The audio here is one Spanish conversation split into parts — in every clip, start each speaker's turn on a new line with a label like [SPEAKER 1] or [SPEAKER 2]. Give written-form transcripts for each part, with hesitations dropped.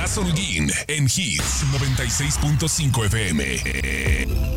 [SPEAKER 1] Nicolás Holguín en Hits 96.5 FM.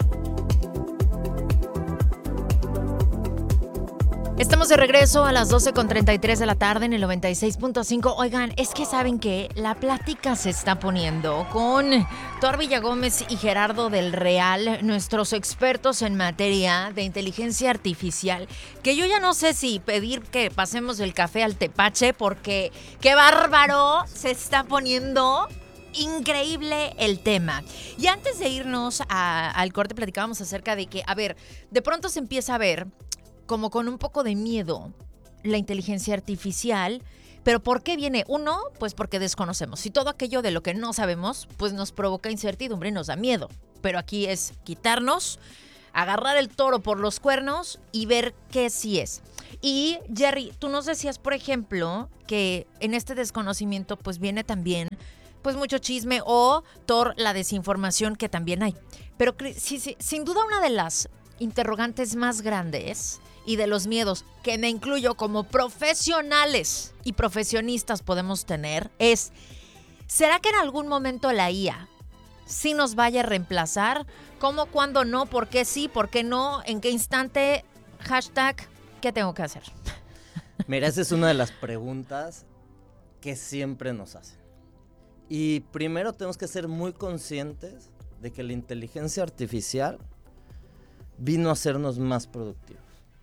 [SPEAKER 2] Estamos de regreso a las 12:33 de la tarde en el 96.5. Oigan, es que saben que la plática se está poniendo con Thor Villagómez y Gerardo del Real, nuestros expertos en materia de inteligencia artificial, que yo ya no sé si pedir que pasemos el café al tepache porque qué bárbaro se está poniendo. Increíble el tema. Y antes de irnos al corte platicábamos acerca de que, a ver, de pronto se empieza a ver como con un poco de miedo la inteligencia artificial. ¿Pero por qué viene? Uno, pues porque desconocemos. Y todo aquello de lo que no sabemos, pues nos provoca incertidumbre y nos da miedo. Pero aquí es quitarnos, agarrar el toro por los cuernos y ver qué sí es. Y Jerry, tú nos decías, por ejemplo, que en este desconocimiento pues viene también pues mucho chisme o Thor, la desinformación que también hay. Pero sí, sin duda una de las interrogantes más grandes y de los miedos que me incluyo como profesionales y profesionistas podemos tener es, ¿será que en algún momento la IA sí nos vaya a reemplazar? ¿Cómo, cuándo no? ¿Por qué sí? ¿Por qué no? ¿En qué instante? Hashtag, ¿qué tengo que hacer?
[SPEAKER 3] Mira, esa es una de las preguntas que siempre nos hacen. Y primero tenemos que ser muy conscientes de que la inteligencia artificial vino a hacernos más productivos.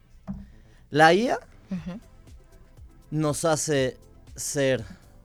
[SPEAKER 3] La IA nos hace ser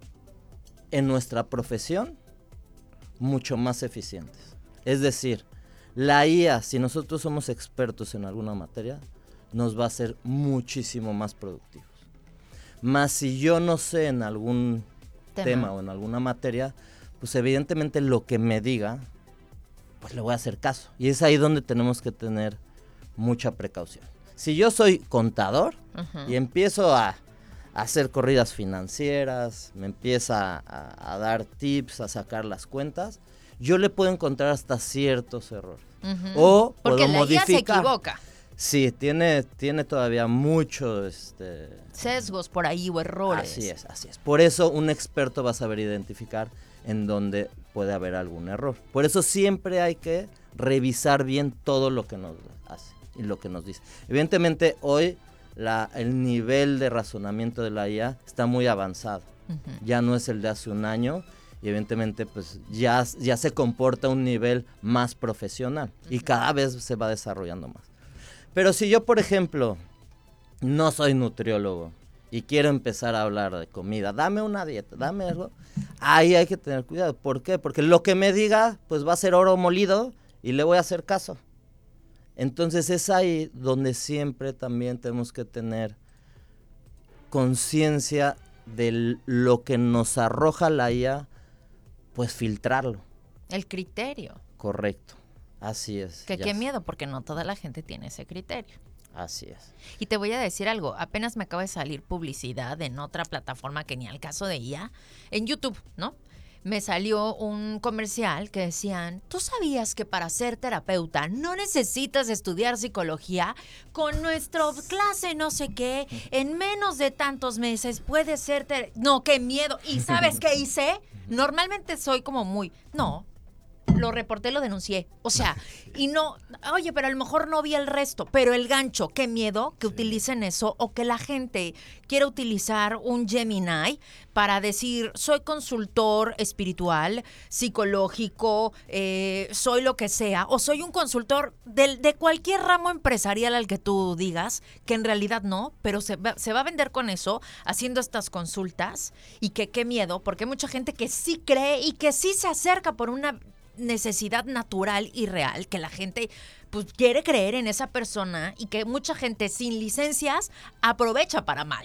[SPEAKER 3] en nuestra profesión mucho más eficientes. Es decir, la IA, si nosotros somos expertos en alguna materia, nos va a hacer muchísimo más productivos. Más si yo no sé en algún tema o en alguna materia, pues evidentemente lo que me diga, pues le voy a hacer caso. Y es ahí donde tenemos que tener mucha precaución. Si yo soy contador y empiezo a hacer corridas financieras, me empieza a dar tips, a sacar las cuentas, yo le puedo encontrar hasta ciertos errores. O
[SPEAKER 2] porque
[SPEAKER 3] puedo modificar.
[SPEAKER 2] IA se equivoca.
[SPEAKER 3] Sí, tiene todavía muchos
[SPEAKER 2] sesgos por ahí o errores.
[SPEAKER 3] Así es. Por eso un experto va a saber identificar en dónde puede haber algún error. Por eso siempre hay que revisar bien todo lo que nos hace y lo que nos dice. Evidentemente hoy el nivel de razonamiento de la IA está muy avanzado. Ya no es el de hace un año y evidentemente pues ya se comporta a un nivel más profesional y cada vez se va desarrollando más. Pero si yo, por ejemplo, no soy nutriólogo y quiero empezar a hablar de comida, dame una dieta, dame algo, ahí hay que tener cuidado. ¿Por qué? Porque lo que me diga, pues va a ser oro molido y le voy a hacer caso. Entonces es ahí donde siempre también tenemos que tener conciencia de lo que nos arroja la IA, pues filtrarlo.
[SPEAKER 2] El criterio.
[SPEAKER 3] Correcto, así es.
[SPEAKER 2] Que qué miedo, porque no toda la gente tiene ese criterio.
[SPEAKER 3] Así es.
[SPEAKER 2] Y te voy a decir algo, apenas me acaba de salir publicidad en otra plataforma que ni al caso de IA, en YouTube, ¿no? Me salió un comercial que decían, ¿tú sabías que para ser terapeuta no necesitas estudiar psicología? Con nuestra clase no sé qué, en menos de tantos meses puedes ser No, qué miedo. ¿Y sabes qué hice? Normalmente soy como no, lo reporté, lo denuncié. O sea, y no, oye, pero a lo mejor no vi el resto, pero el gancho, qué miedo que utilicen eso o que la gente quiera utilizar un Gemini para decir, soy consultor espiritual, psicológico, soy lo que sea, o soy un consultor de cualquier ramo empresarial al que tú digas, que en realidad no, pero se va a vender con eso, haciendo estas consultas, y que qué miedo, porque hay mucha gente que sí cree y que sí se acerca por una necesidad natural y real, que la gente pues quiere creer en esa persona y que mucha gente sin licencias aprovecha para mal.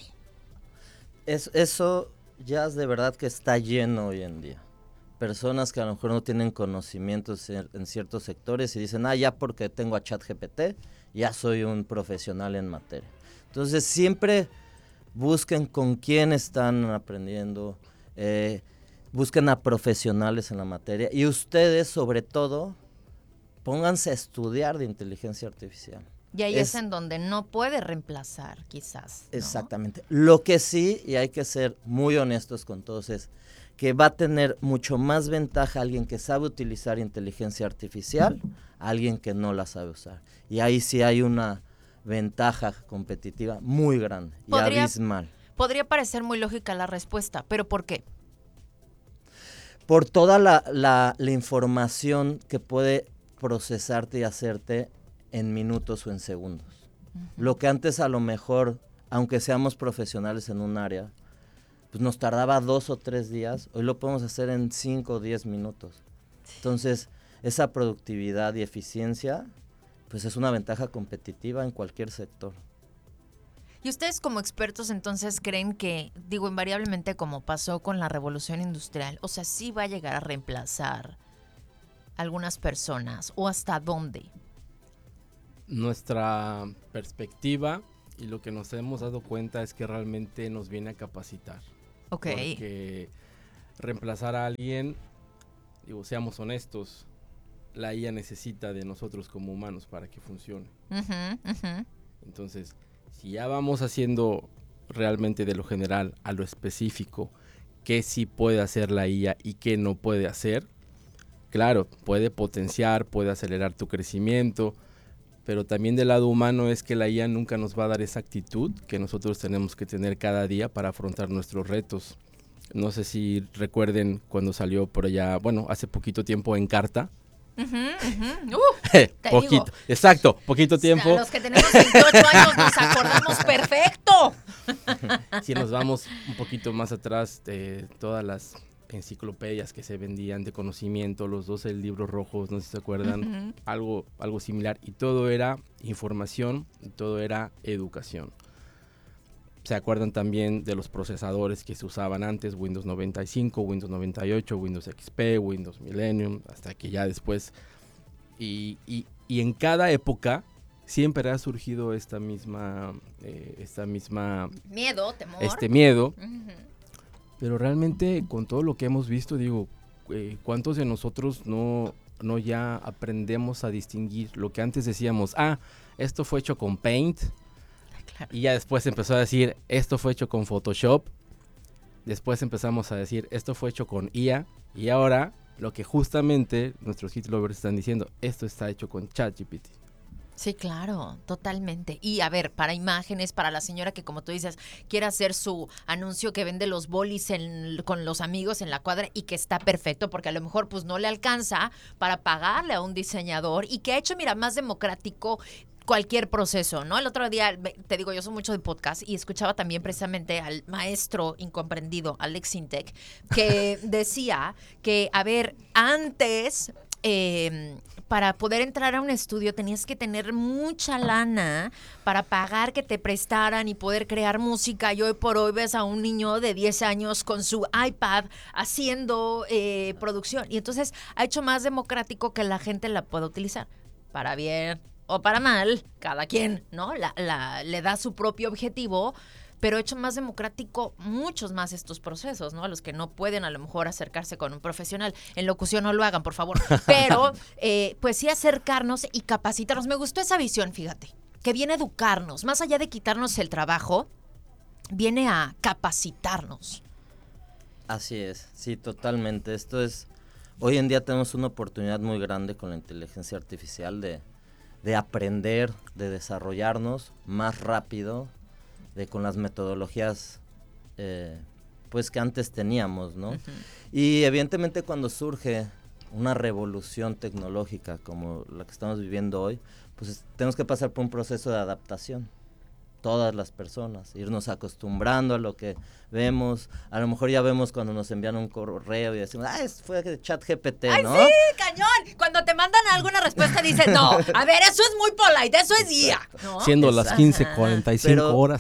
[SPEAKER 3] Eso ya es de verdad que está lleno hoy en día. Personas que a lo mejor no tienen conocimientos en ciertos sectores y dicen, ya porque tengo a ChatGPT, ya soy un profesional en materia. Entonces siempre busquen con quién están aprendiendo, busquen a profesionales en la materia y ustedes, sobre todo, pónganse a estudiar de inteligencia artificial.
[SPEAKER 2] Y ahí es en donde no puede reemplazar, quizás, ¿no?
[SPEAKER 3] Exactamente. Lo que sí, y hay que ser muy honestos con todos, es que va a tener mucho más ventaja alguien que sabe utilizar inteligencia artificial a alguien que no la sabe usar. Y ahí sí hay una ventaja competitiva muy grande y abismal.
[SPEAKER 2] Podría parecer muy lógica la respuesta, pero ¿por qué?
[SPEAKER 3] Por toda la información que puede procesarte y hacerte en minutos o en segundos. Lo que antes a lo mejor, aunque seamos profesionales en un área, pues nos tardaba 2 o 3 días, hoy lo podemos hacer en 5 o 10 minutos. Entonces, esa productividad y eficiencia, pues es una ventaja competitiva en cualquier sector.
[SPEAKER 2] ¿Y ustedes como expertos entonces creen que, digo, invariablemente como pasó con la revolución industrial, o sea, sí va a llegar a reemplazar algunas personas o hasta dónde?
[SPEAKER 4] Nuestra perspectiva y lo que nos hemos dado cuenta es que realmente nos viene a capacitar.
[SPEAKER 2] Ok.
[SPEAKER 4] Porque reemplazar a alguien, digo, seamos honestos, la IA necesita de nosotros como humanos para que funcione. Entonces, si ya vamos haciendo realmente de lo general a lo específico, qué sí puede hacer la IA y qué no puede hacer, claro, puede potenciar, puede acelerar tu crecimiento, pero también del lado humano es que la IA nunca nos va a dar esa actitud que nosotros tenemos que tener cada día para afrontar nuestros retos. No sé si recuerden cuando salió por allá, bueno, hace poquito tiempo Encarta. Poquito,
[SPEAKER 2] digo,
[SPEAKER 4] exacto, poquito tiempo.
[SPEAKER 2] A los que tenemos 28 años nos acordamos perfecto.
[SPEAKER 4] Si nos vamos un poquito más atrás de todas las enciclopedias que se vendían de conocimiento, los 12 libros rojos, no sé si se acuerdan, algo similar, y todo era información y todo era educación. ¿Se acuerdan también de los procesadores que se usaban antes? Windows 95, Windows 98, Windows XP, Windows Millennium, hasta que ya después. Y en cada época siempre ha surgido esta misma
[SPEAKER 2] miedo, temor.
[SPEAKER 4] Este miedo. Pero realmente con todo lo que hemos visto, digo, ¿cuántos de nosotros no ya aprendemos a distinguir lo que antes decíamos? Esto fue hecho con Paint. Claro. Y ya después empezó a decir, esto fue hecho con Photoshop. Después empezamos a decir, esto fue hecho con IA. Y ahora, lo que justamente nuestros hit lovers están diciendo, esto está hecho con ChatGPT.
[SPEAKER 2] Sí, claro, totalmente. Y a ver, para imágenes, para la señora que, como tú dices, quiere hacer su anuncio que vende los bolis con los amigos en la cuadra y que está perfecto porque a lo mejor pues no le alcanza para pagarle a un diseñador y que ha hecho, mira, más democrático cualquier proceso, ¿no? El otro día, te digo, yo soy mucho de podcast y escuchaba también precisamente al maestro incomprendido, Alex Sintek, que decía que, a ver, antes para poder entrar a un estudio tenías que tener mucha lana para pagar que te prestaran y poder crear música. Y hoy por hoy ves a un niño de 10 años con su iPad haciendo producción. Y entonces ha hecho más democrático que la gente la pueda utilizar. Para bien o para mal, cada quien, ¿no? Le da su propio objetivo, pero ha hecho más democrático muchos más estos procesos, ¿no? A los que no pueden a lo mejor acercarse con un profesional. En locución no lo hagan, por favor. Pero, pues sí acercarnos y capacitarnos. Me gustó esa visión, fíjate, que viene a educarnos. Más allá de quitarnos el trabajo, viene a capacitarnos.
[SPEAKER 3] Así es, sí, totalmente. Esto es, hoy en día tenemos una oportunidad muy grande con la inteligencia artificial de aprender, de desarrollarnos más rápido, con las metodologías pues que antes teníamos, ¿no? Y evidentemente cuando surge una revolución tecnológica como la que estamos viviendo hoy, pues tenemos que pasar por un proceso de adaptación. Todas las personas, irnos acostumbrando a lo que vemos. A lo mejor ya vemos cuando nos envían un correo y decimos, fue de ChatGPT, ¿no?
[SPEAKER 2] ¡Ay, sí, cañón! Cuando te mandan alguna respuesta dicen, no, a ver, eso es muy polite, eso es IA, ¿no?
[SPEAKER 4] Siendo las 15:45 horas.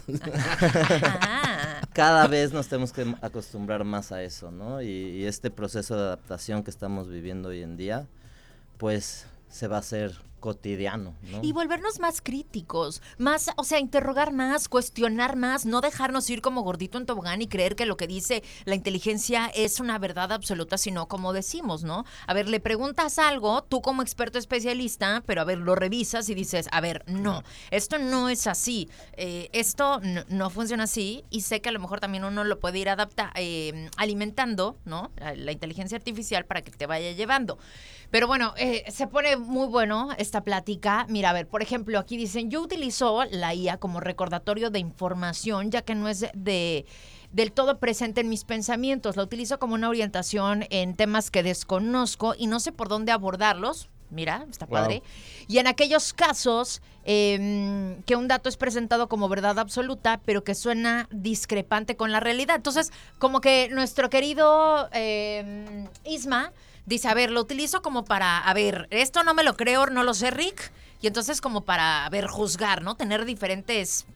[SPEAKER 3] Cada vez nos tenemos que acostumbrar más a eso, ¿no? Y este proceso de adaptación que estamos viviendo hoy en día, pues se va a hacer cotidiano, ¿no?
[SPEAKER 2] Y volvernos más críticos, más, o sea, interrogar más, cuestionar más, no dejarnos ir como gordito en tobogán y creer que lo que dice la inteligencia es una verdad absoluta, sino como decimos, ¿no? A ver, le preguntas algo, tú como experto especialista, pero a ver, lo revisas y dices, a ver, no, esto no es así, esto no funciona así, y sé que a lo mejor también uno lo puede ir alimentando, ¿no? La inteligencia artificial para que te vaya llevando. Pero bueno, se pone muy bueno esta plática. Mira, a ver, por ejemplo, aquí dicen, yo utilizo la IA como recordatorio de información, ya que no es del todo presente en mis pensamientos. La utilizo como una orientación en temas que desconozco y no sé por dónde abordarlos. Mira, está padre. Wow. Y en aquellos casos que un dato es presentado como verdad absoluta, pero que suena discrepante con la realidad. Entonces, como que nuestro querido Isma dice, a ver, lo utilizo como para, a ver, esto no me lo creo, no lo sé, Rick. Y entonces como para, a ver, juzgar, ¿no? Tener diferentes,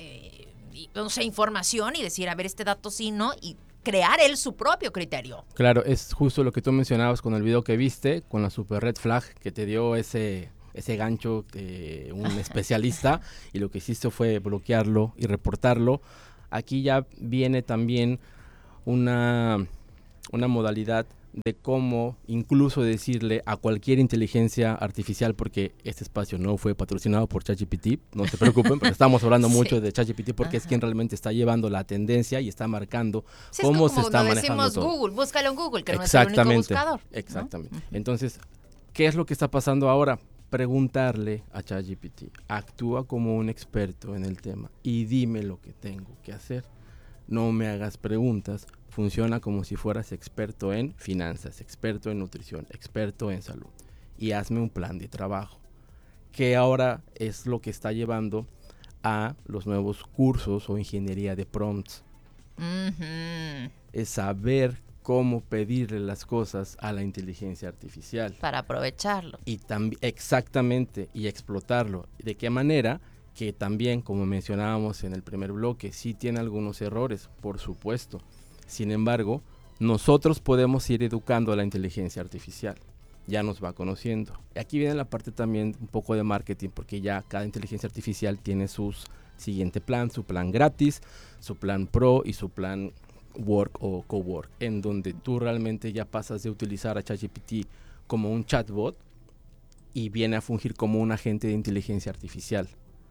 [SPEAKER 2] no sé, información y decir, a ver, este dato sí, ¿no? Y crear él su propio criterio.
[SPEAKER 4] Claro, es justo lo que tú mencionabas con el video que viste, con la super red flag que te dio ese gancho de un especialista y lo que hiciste fue bloquearlo y reportarlo. Aquí ya viene también una modalidad de cómo incluso decirle a cualquier inteligencia artificial, porque este espacio no fue patrocinado por ChatGPT, no se preocupen, pero estamos hablando mucho de ChatGPT porque es quien realmente está llevando la tendencia y está marcando cómo se está manejando todo.
[SPEAKER 2] Google, búscalo en Google, que no es el único buscador.
[SPEAKER 4] Exactamente. ¿No? Entonces, ¿qué es lo que está pasando ahora? Preguntarle a ChatGPT, actúa como un experto en el tema y dime lo que tengo que hacer. No me hagas preguntas. Funciona como si fueras experto en finanzas, experto en nutrición, experto en salud. Y hazme un plan de trabajo, que ahora es lo que está llevando a los nuevos cursos o ingeniería de prompts.
[SPEAKER 2] Uh-huh.
[SPEAKER 4] Es saber cómo pedirle las cosas a la inteligencia artificial.
[SPEAKER 2] Para aprovecharlo.
[SPEAKER 4] Y exactamente, y explotarlo. ¿De qué manera? Que también, como mencionábamos en el primer bloque, sí tiene algunos errores, por supuesto. Sin embargo, nosotros podemos ir educando a la inteligencia artificial. Ya nos va conociendo. Aquí viene la parte también un poco de marketing, porque ya cada inteligencia artificial tiene su siguiente plan, su plan gratis, su plan pro y su plan work o cowork, en donde tú realmente ya pasas de utilizar a ChatGPT como un chatbot y viene a fungir como un agente de inteligencia artificial,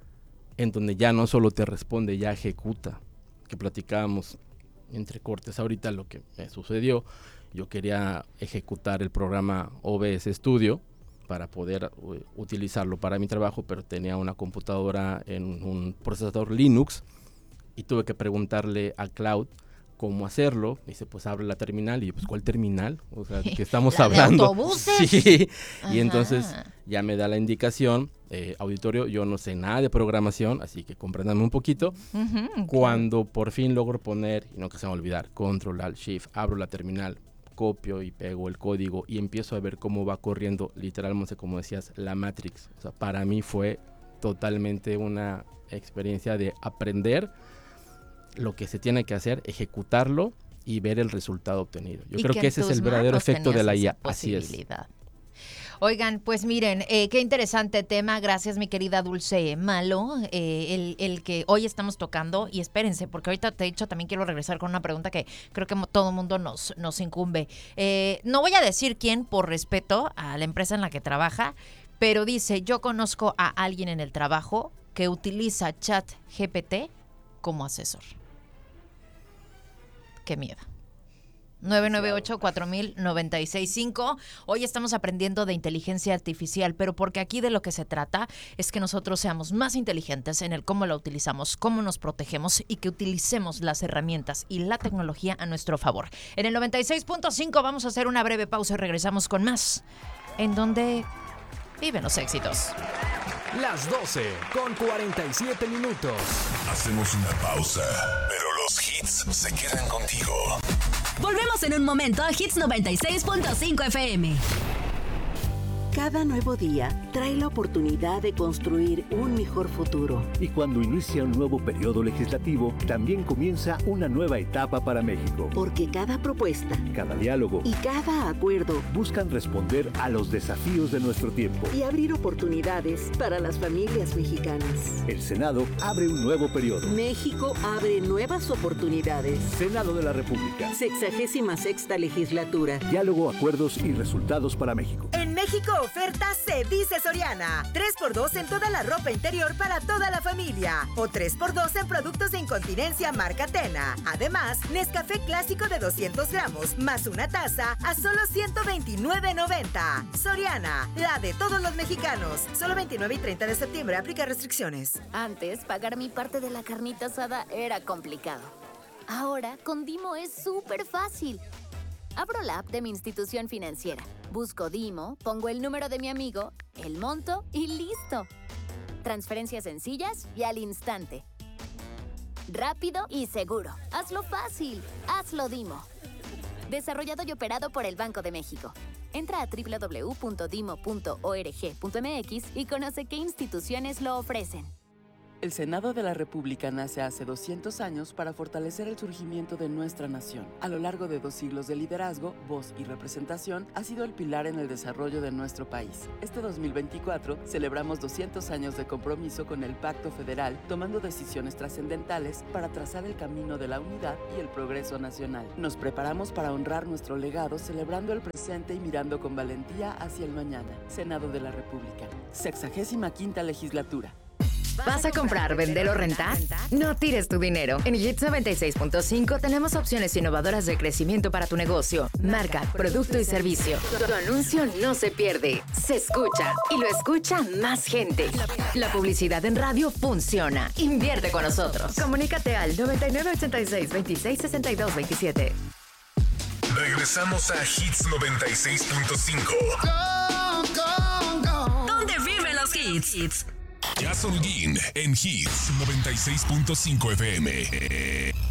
[SPEAKER 4] en donde ya no solo te responde, ya ejecuta, que platicábamos entre cortes ahorita lo que me sucedió. Yo quería ejecutar el programa OBS Studio para poder utilizarlo para mi trabajo, pero tenía una computadora en un procesador Linux y tuve que preguntarle a Cloud cómo hacerlo. Me dice, pues abre la terminal. Y yo, pues, ¿cuál terminal? O sea, ¿de qué estamos hablando?
[SPEAKER 2] ¿De autobuses?
[SPEAKER 4] Sí.
[SPEAKER 2] Ajá.
[SPEAKER 4] Y entonces ya me da la indicación, auditorio, yo no sé nada de programación, así que compréndanme un poquito.
[SPEAKER 2] Uh-huh,
[SPEAKER 4] Cuando por fin logro poner, y no que se me va a olvidar, Control, Alt, Shift, abro la terminal, copio y pego el código y empiezo a ver cómo va corriendo, literalmente, como decías, la Matrix. O sea, para mí fue totalmente una experiencia de aprender lo que se tiene que hacer, ejecutarlo y ver el resultado obtenido. Yo creo que ese es el verdadero efecto de la IA. Así es.
[SPEAKER 2] Oigan, pues miren, qué interesante tema. Gracias, mi querida Dulce Malo, el que hoy estamos tocando. Y espérense, porque ahorita te he dicho, también quiero regresar con una pregunta que creo que todo el mundo nos incumbe. No voy a decir quién por respeto a la empresa en la que trabaja, pero dice, yo conozco a alguien en el trabajo que utiliza ChatGPT como asesor. Qué miedo. 998-4000-965. Hoy estamos aprendiendo de inteligencia artificial, pero porque aquí de lo que se trata es que nosotros seamos más inteligentes en el cómo la utilizamos, cómo nos protegemos y que utilicemos las herramientas y la tecnología a nuestro favor. En el 96.5 vamos a hacer una breve pausa y regresamos con más, en donde viven los éxitos.
[SPEAKER 5] Las 12 con 47 minutos.
[SPEAKER 1] Hacemos una pausa, pero los hits se quedan contigo.
[SPEAKER 6] Volvemos en un momento a Hits 96.5 FM. Cada nuevo día trae la oportunidad de construir un mejor futuro.
[SPEAKER 7] Y cuando inicia un nuevo periodo legislativo, también comienza una nueva etapa para México.
[SPEAKER 6] Porque cada propuesta,
[SPEAKER 7] cada diálogo
[SPEAKER 6] y cada acuerdo
[SPEAKER 7] buscan responder a los desafíos de nuestro tiempo
[SPEAKER 6] y abrir oportunidades para las familias mexicanas.
[SPEAKER 7] El Senado abre un nuevo periodo.
[SPEAKER 6] México abre nuevas oportunidades.
[SPEAKER 7] Senado de la República.
[SPEAKER 6] 66ª legislatura.
[SPEAKER 7] Diálogo, acuerdos y resultados para México.
[SPEAKER 8] En México oferta se dice Soriana. 3x2 en toda la ropa interior para toda la familia. O 3x2 en productos de incontinencia marca Tena. Además, Nescafé clásico de 200 gramos más una taza a solo $129.90. Soriana, la de todos los mexicanos. Solo 29 y 30 de septiembre. Aplica restricciones.
[SPEAKER 9] Antes, pagar mi parte de la carnita asada era complicado. Ahora, con Dimo es súper fácil. Abro la app de mi institución financiera. Busco Dimo, pongo el número de mi amigo, el monto y ¡listo! Transferencias sencillas y al instante. Rápido y seguro. Hazlo fácil. Hazlo Dimo. Desarrollado y operado por el Banco de México. Entra a www.dimo.org.mx y conoce qué instituciones lo ofrecen.
[SPEAKER 10] El Senado de la República nace hace 200 años para fortalecer el surgimiento de nuestra nación. A lo largo de 2 siglos de liderazgo, voz y representación, ha sido el pilar en el desarrollo de nuestro país. Este 2024 celebramos 200 años de compromiso con el Pacto Federal, tomando decisiones trascendentales para trazar el camino de la unidad y el progreso nacional. Nos preparamos para honrar nuestro legado, celebrando el presente y mirando con valentía hacia el mañana. Senado de la República, 65ª legislatura.
[SPEAKER 2] ¿Vas a comprar, vender o rentar? No tires tu dinero. En Hits 96.5 tenemos opciones innovadoras de crecimiento para tu negocio, marca, producto y servicio. Tu anuncio no se pierde, se escucha y lo escucha más gente. La publicidad en radio funciona. Invierte con nosotros. Comunícate al 9986-266227.
[SPEAKER 1] Regresamos a Hits 96.5.
[SPEAKER 8] ¿Dónde viven los hits?
[SPEAKER 1] Jazz Holguín en Hits 96.5 FM.